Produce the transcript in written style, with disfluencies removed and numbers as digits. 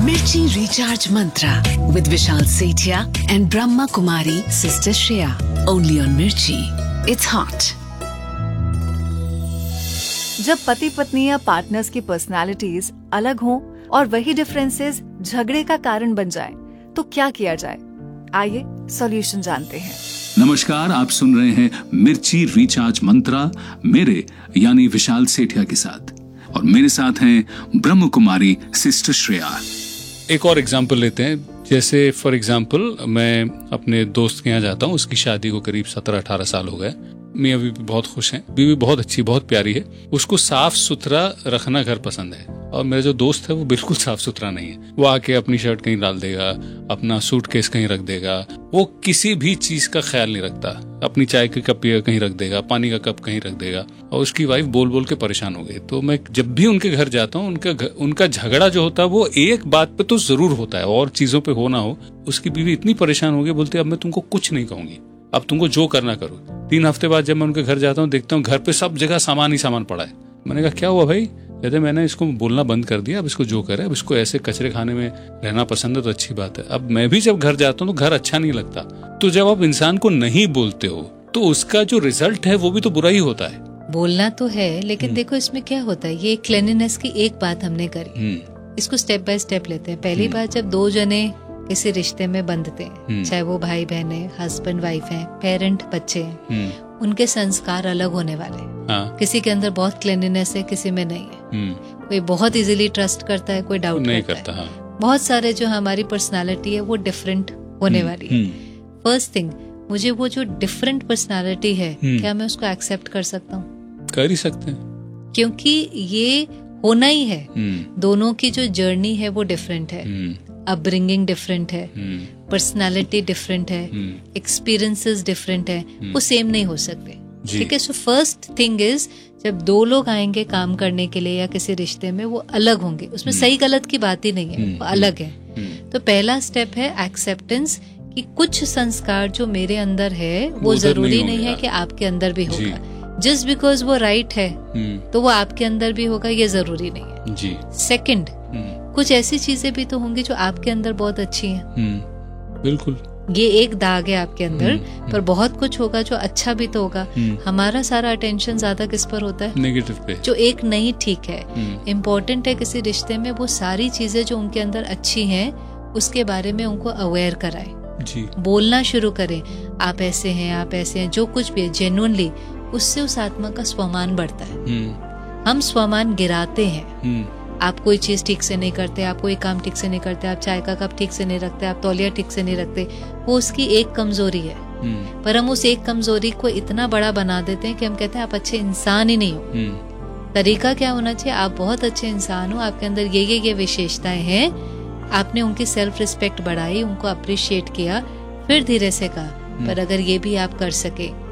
Mirchi Recharge Mantra with Vishal Sethia and Brahma Kumari Sister Shreya. Only on Mirchi. It's hot. जब पति पत्नी या partners की personalities अलग हों और वही डिफरेंसेस झगड़े का कारण बन जाएं, तो क्या किया जाए? आइए सॉल्यूशन जानते हैं। नमस्कार, आप सुन रहे हैं मिर्ची रिचार्ज मंत्रा मेरे यानी विशाल सेठिया के साथ, और मेरे साथ हैं ब्रह्म कुमारी सिस्टर श्रेया। एक और एग्जाम्पल लेते हैं। जैसे फॉर एग्जाम्पल मैं अपने दोस्त के यहाँ जाता हूँ, उसकी शादी को करीब 17-18 साल हो गए। मियाँ बीवी बहुत खुश हैं, बीवी बहुत अच्छी बहुत प्यारी है, उसको साफ सुथरा रखना घर पसंद है। और मेरा जो दोस्त है वो बिल्कुल साफ सुथरा नहीं है। वो आके अपनी शर्ट कहीं डाल देगा, अपना सूटकेस कहीं रख देगा, वो किसी भी चीज का ख्याल नहीं रखता। अपनी चाय की कप कहीं रख देगा, पानी का कप कहीं रख देगा, और उसकी वाइफ बोल बोल के परेशान हो गई। तो मैं जब भी उनके घर जाता हूँ, उनका झगड़ा जो होता है वो एक बात पे तो जरूर होता है, और चीजों पे हो ना हो। उसकी बीवी इतनी परेशान हो गई, बोलती अब मैं तुमको कुछ नहीं कहूंगी, अब तुमको जो करना करो। 3 हफ्ते बाद जब मैं उनके घर जाता हूँ, देखता हूँ घर पे सब जगह सामान ही सामान पड़ा है। मैंने कहा क्या हुआ भाई? कहते मैंने इसको बोलना बंद कर दिया, अब इसको जो करे, अब इसको ऐसे कचरे खाने में रहना पसंद है तो अच्छी बात है। अब मैं भी जब घर जाता हूँ तो घर अच्छा नहीं लगता। तो जब आप इंसान को नहीं बोलते हो तो उसका जो रिजल्ट है वो भी तो बुरा ही होता है। बोलना तो है, लेकिन देखो इसमें क्या होता है। ये क्लीनिनेस की एक बात हमने करी, इसको स्टेप बाय स्टेप लेते हैं। पहली बात, जब 2 जने किसी रिश्ते में बंधते हैं, चाहे वो भाई बहन है, हस्बैंड वाइफ है, पेरेंट बच्चे हैं, उनके संस्कार अलग होने वाले हैं। किसी के अंदर बहुत क्लीनिनेस है, किसी में नहीं है। कोई बहुत इजीली ट्रस्ट करता है, कोई डाउट नहीं करता है। बहुत सारे जो हमारी पर्सनालिटी है वो डिफरेंट होने वाली है। फर्स्ट थिंग, मुझे वो जो डिफरेंट पर्सनालिटी है, क्या मैं उसको एक्सेप्ट कर सकता हूँ? कर ही सकते हैं, क्योंकि ये होना ही है। दोनों की जो जर्नी है वो डिफरेंट है, अपब्रिंगिंग डिफरेंट है, पर्सनालिटी डिफरेंट है, एक्सपीरियंसेस डिफरेंट है, वो सेम नहीं हो सकते। ठीक है। सो फर्स्ट थिंग इज, जब 2 लोग आएंगे काम करने के लिए या किसी रिश्ते में, वो अलग होंगे। उसमें सही गलत की बात ही नहीं है, वो अलग है। तो पहला स्टेप है एक्सेप्टेंस कि कुछ संस्कार जो मेरे अंदर है वो जरूरी नहीं है कि आपके अंदर भी होगा। जस्ट बिकॉज वो राइट है तो वो आपके अंदर भी होगा, ये जरूरी नहीं है जी। सेकंड, कुछ ऐसी चीजें भी तो होंगी जो आपके अंदर बहुत अच्छी हैं। बिल्कुल, ये एक दाग है आपके अंदर, पर बहुत कुछ होगा जो अच्छा भी तो होगा। हमारा सारा अटेंशन ज्यादा किस पर होता है? नेगेटिव पे, जो एक नहीं ठीक है। इम्पोर्टेंट है किसी रिश्ते में वो सारी चीजें जो उनके अंदर अच्छी हैं उसके बारे में उनको अवेयर कराएं जी। बोलना शुरू करें, आप ऐसे हैं, आप ऐसे हैं, जो कुछ भी है जेन्युइनली, उससे उस आत्मा का स्वमान बढ़ता है। हम स्वमान गिराते हैं। आप कोई चीज ठीक से नहीं करते, आप कोई काम ठीक से नहीं करते, आप चाय का कप ठीक से नहीं रखते, आप तौलिया ठीक से नहीं रखते, वो उसकी एक कमजोरी है। पर हम उस एक कमजोरी को इतना बड़ा बना देते हैं कि हम कहते हैं आप अच्छे इंसान ही नहीं हो। तरीका क्या होना चाहिए? आप बहुत अच्छे इंसान हो, आपके अंदर ये विशेषताएं हैं, आपने उनकी सेल्फ रिस्पेक्ट बढ़ाई, उनको अप्रिशिएट किया, फिर धीरे से कहा। पर अगर ये भी आप कर सके